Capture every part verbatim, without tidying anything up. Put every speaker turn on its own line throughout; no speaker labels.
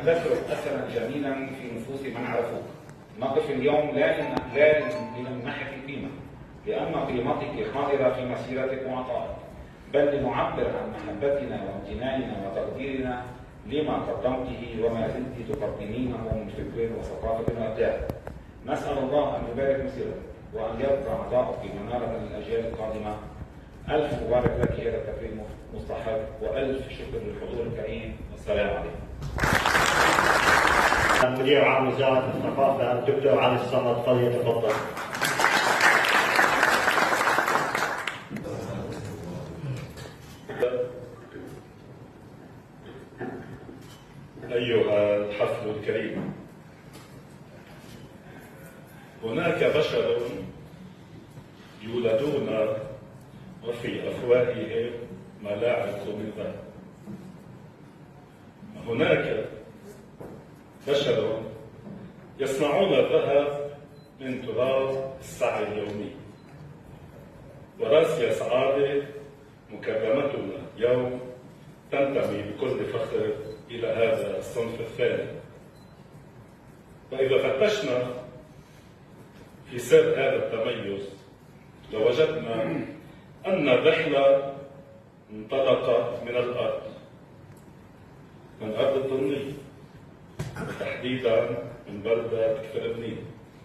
تترك اثرا جميلا في نفوس من عرفوك. نقف اليوم لا لا لنمنحك القيمه، لان قيمتك خائره في مسيرتك وعطائك، بل لنعبر عن محبتنا وامتناننا وتقديرنا لما قدمته وما زلت تقدمينه من فكر وثقافه وابداع. نسال الله ان يبارك مسيرتك وان يبقى عطاؤك مناره للاجيال القادمه. الف مبارك لك هذا التكريم مستحق، والف شكر للحضور الكريم، والسلام عليكم.
مدير عام وزاره الثقافه الدكتور علي الصمد فليتفضل.
أيها الحفل الكريم، هناك بشر يولدون وفي أفواههم ملاعق من ذهب. هناك بشر يصنعون الذهب من تراب السعي اليومي. وراسيا سعادة مكرمتنا اليوم تنتمي بكل فخر إلى هذا الصنف الثاني. وإذا فتشنا في سر هذا التميز لوجدنا أن الرحلة انطلقت من الأرض، من أرض الطنية، وتحديدا من بلدة كفربنين.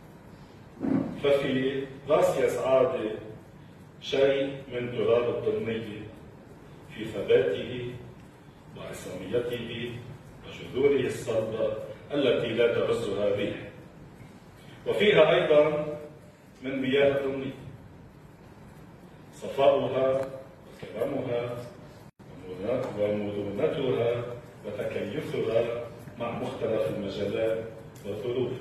ففي راسيا سعادة شيء من تراب الطنية في ثباته وعصاميته وجذوره الصلبة التي لا تهزها الريح، وفيها أيضا من مياه الطنية صفاؤها وكرمها ومرونتها وتكيفها مع مختلف المجالات والظروف،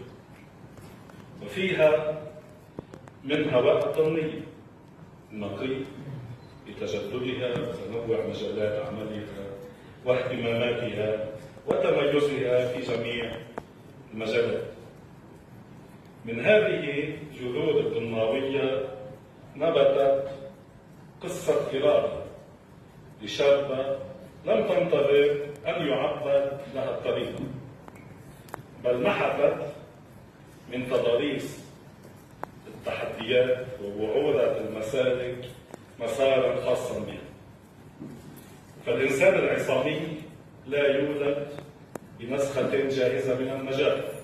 وفيها من هواء الطنية النقي بتجددها وتنوع مجالات عملها واهتماماتها وتميزها في جميع المجالات. من هذه جذور الطناوية نبتت قصة إرادة لشابة لم تنتظر أن يعبد لها الطريق، بل نحتت من تضاريس التحديات ووعورة المسالك مسارا خاصا بها. فالإنسان العصامي لا يولد بنسخة جاهزة من النجاة،